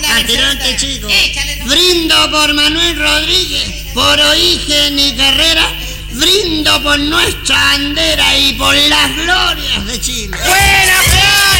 Adelante, chico. Échale, no. Brindo por Manuel Rodríguez, por Origen y Carrera. Brindo por nuestra bandera y por las glorias de Chile. ¡Buena,